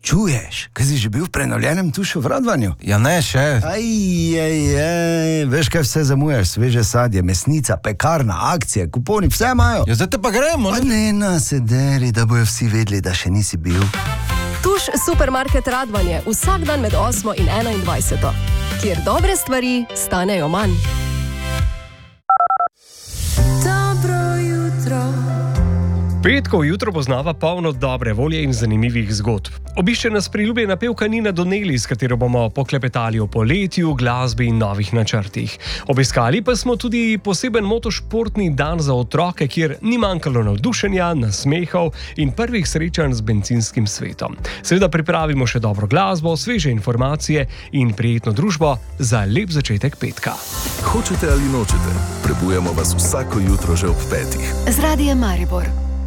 Čuješ, kaj si že bil v prenovljenem Tušu v Radvanju? Ja ne, še. Veš kaj vse zamujaš, sveže sadje, mesnica, pekarna, akcije, kuponi, vse imajo. Ja, zdaj te pa gremo, Pa ne nasederi, da bojo vsi vedeli, da še nisi bil. Tuš Supermarket Radvanje vsak dan med 8 in 21, kjer dobre stvari stanejo manj. Dobro jutro. Petkovo jutro poznava polno dobre volje in zanimivih zgodb. Obišče nas priljubljena pevka Nina Donnelly, s katero bomo poklepetali o poletju, glasbi in novih načrtih. Obiskali pa smo tudi poseben motošportni dan za otroke, kjer ni manjkalo navdušenja, nasmehov in prvih srečanj z bencinskim svetom. Seveda pripravimo še dobro glasbo, sveže informacije in prijetno družbo za lep začetek petka. Hočete ali nočete, prebujamo vas vsako jutro že ob 5. Z Radiem Maribor.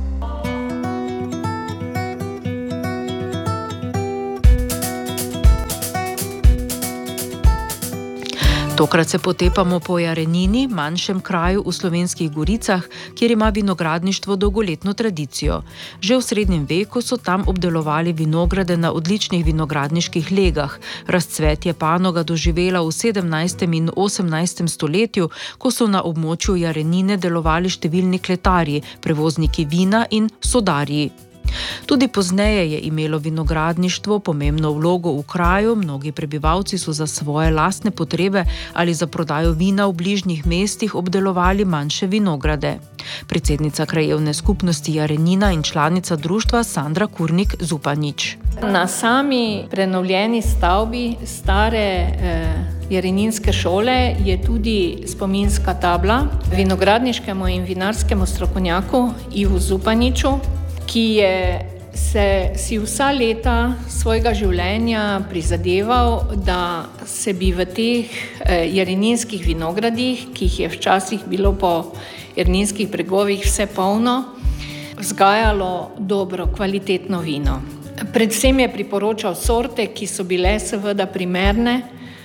Tokrat se potepamo po Jarenini, manjšem kraju v Slovenskih Goricah, kjer ima vinogradništvo dolgoletno tradicijo. Že v srednjem veku so tam obdelovali vinograde na odličnih vinogradniških legah. Razcvet je panoga doživela v 17. in 18. stoletju, ko so na območju Jarenine delovali številni kletarji, prevozniki vina in sodarji. Tudi pozneje je imelo vinogradništvo pomembno vlogo v kraju, mnogi prebivalci so za svoje lastne potrebe ali za prodajo vina v bližnjih mestih obdelovali manjše vinograde. Predsednica krajevne skupnosti Jarenina in članica društva Sandra Kurnik Zupanič. Na sami prenovljeni stavbi stare jareninske šole je tudi spominska tabla vinogradniškemu in vinarskemu strokovnjaku Ivu Zupaniču, ki je si vsa leta svojega življenja prizadeval, da se bi v teh jareninskih vinogradih, ki jih je včasih bilo po jareninskih bregovih vse polno, vzgajalo dobro, kvalitetno vino. Predvsem je priporočal sorte, ki so bile seveda primerne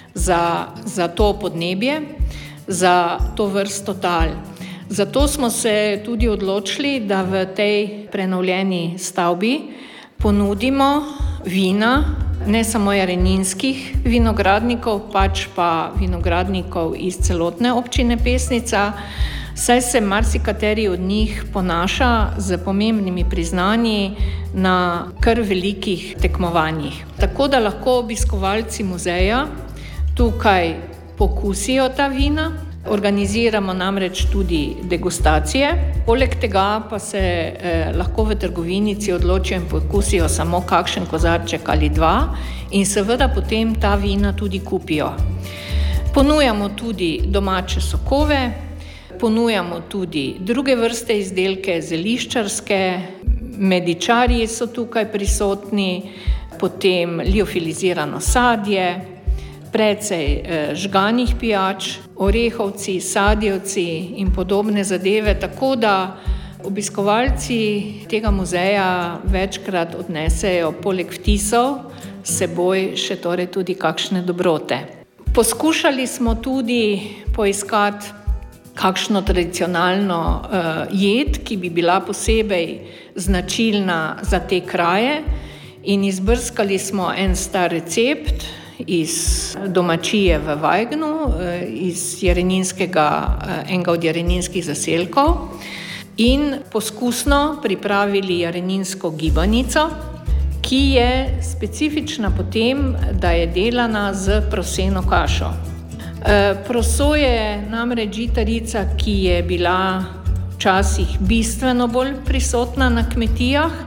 za to podnebje, za to vrsto tal. Zato smo se tudi odločili, da v tej prenovljeni stavbi ponudimo vina, ne samo jareninskih vinogradnikov, pač pa vinogradnikov iz celotne občine Pesnica, saj se marsikateri od njih ponaša z pomembnimi priznanji na kar velikih tekmovanjih. Tako da lahko obiskovalci muzeja tukaj pokusijo ta vina. Organiziramo namreč tudi degustacije, poleg tega pa se lahko v trgovinici odločijo in pokusijo samo kakšen kozarček ali dva in seveda potem ta vina tudi kupijo. Ponujamo tudi domače sokove, ponujamo tudi druge vrste izdelke, zeliščarske, medičarji so tukaj prisotni, potem liofilizirano sadje, precej žganih pijač, orehovci, sadjevci in podobne zadeve, tako da obiskovalci tega muzeja večkrat odnesejo poleg vtisov s seboj še torej tudi kakšne dobrote. Poskušali smo tudi poiskati kakšno tradicionalno jed, ki bi bila posebej značilna za te kraje in izbrskali smo en star recept iz domačije v Vajgnu, iz enega od jareninskih zaselkov in poskusno pripravili jareninsko gibanico, ki je specifična po tem, da je delana z proseno kašo. Proso je namreč žitarica, ki je bila včasih bistveno bolj prisotna na kmetijah,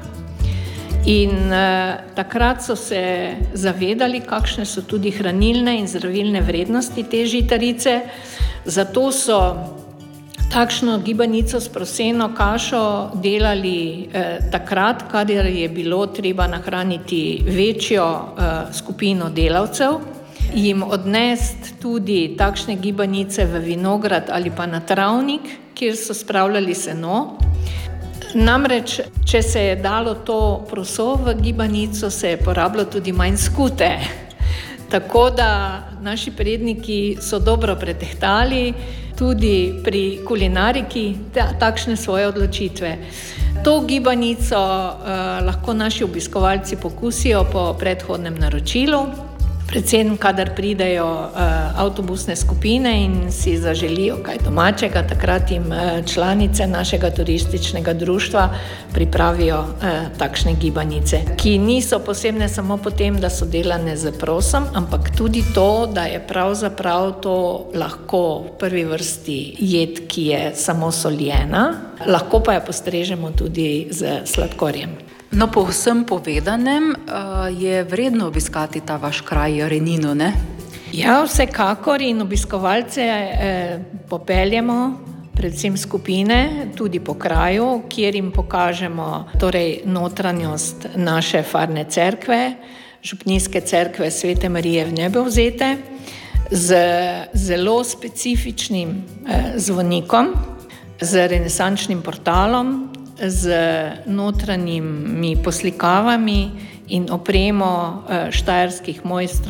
in takrat so se zavedali, kakšne so tudi hranilne in zdravilne vrednosti te žitarice, zato so takšno gibanico s proseno kašo delali takrat, kadar je bilo treba nahraniti večjo skupino delavcev, jim odnesti tudi takšne gibanice v vinograd ali pa na travnik, kjer so spravljali seno. Namreč, če se je dalo to proso v gibanico, se je porabilo tudi manj skute. Tako da naši predniki so dobro pretehtali tudi pri kulinariki takšne svoje odločitve. To gibanico lahko naši obiskovalci pokusijo po predhodnem naročilu, predvsem kadar pridejo avtobusne skupine in si zaželijo kaj domačega, takrat jim članice našega turističnega društva pripravijo takšne gibanice, ki niso posebne samo po tem, da so delane z prosom, ampak tudi to, da je pravzaprav to lahko v prvi vrsti jed, ki je samo soljena, lahko pa jo postrežemo tudi z sladkorjem. No, po vsem povedanem je vredno obiskati ta vaš kraj Jarenino, ne? Ja, vsekakor, in obiskovalce popeljemo, predvsem skupine, tudi po kraju, kjer jim pokažemo notranjost naše farne cerkve, župnijske cerkve Svete Marije Vnebovzete, z zelo specifičnim zvonikom, z renesančnim portalom, z notranjimi poslikavami in opremo štajerskih mojstrov